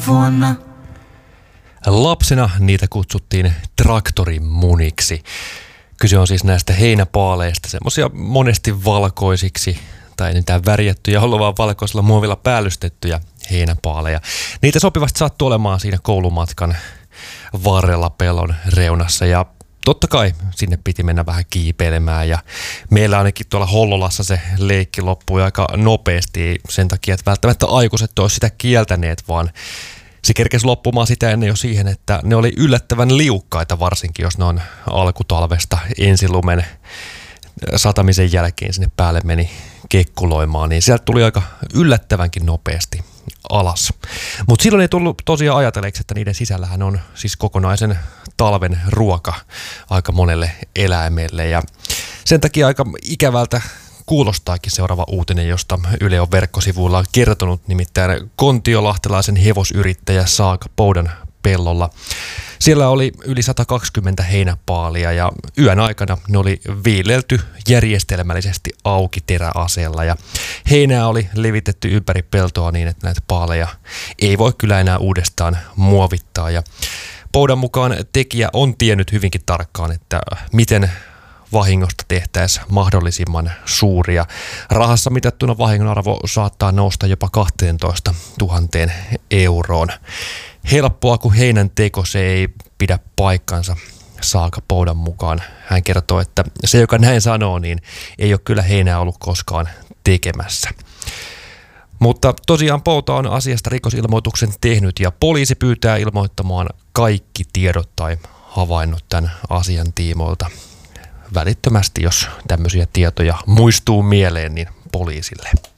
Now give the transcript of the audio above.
vuonna. Lapsena niitä kutsuttiin traktorimuniksi. Kyse on siis näistä heinäpaaleista, semmoisia monesti valkoisiksi tai niitä värjättyjä, ollut vaan valkoisella muovilla päällystettyjä heinäpaaleja. Niitä sopivasti sattui olemaan siinä koulumatkan varrella pellon reunassa ja totta kai sinne piti mennä vähän kiipeilemään ja meillä ainakin tuolla Hollolassa se leikki loppui aika nopeasti sen takia, että välttämättä aikuiset olisi sitä kieltäneet, vaan se kerkesi loppumaan sitä ennen jo siihen, että ne oli yllättävän liukkaita, varsinkin jos ne on alkutalvesta ensilumen satamisen jälkeen sinne päälle meni kekkuloimaan, niin sieltä tuli aika yllättävänkin nopeasti alas. Mutta silloin ei tullut tosiaan ajatelleeksi, että niiden sisällähän on siis kokonaisen talven ruoka aika monelle eläimelle ja sen takia aika ikävältä kuulostaakin seuraava uutinen, josta Yle on verkkosivuilla on kertonut, nimittäin kontiolahtelaisen hevosyrittäjä Saga Poudan pellolla. Siellä oli yli 120 heinäpaalia ja yön aikana ne oli viilelty järjestelmällisesti auki teräaseella ja heinää oli levitetty ympäri peltoa niin, että näitä paaleja ei voi kyllä enää uudestaan muovittaa. Ja Poudan mukaan tekijä on tiennyt hyvinkin tarkkaan, että miten vahingosta tehtäisiin mahdollisimman suuria. Rahassa mitattuna vahingon arvo saattaa nousta jopa 12 000 euroon. Helppoa kuin heinän teko, se ei pidä paikkansa Saga Poudan mukaan. Hän kertoo, että se joka näin sanoo, niin ei ole kyllä heinää ollut koskaan tekemässä. Mutta tosiaan Pouta on asiasta rikosilmoituksen tehnyt ja poliisi pyytää ilmoittamaan kaikki tiedot tai havainnot tämän asian tiimoilta välittömästi, jos tämmöisiä tietoja muistuu mieleen, niin poliisille.